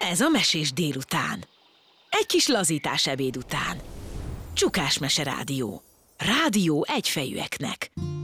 Ez a mesés délután. Egy kis lazítás ebéd után. Csukás Mese Rádió. Rádió egyfejűeknek.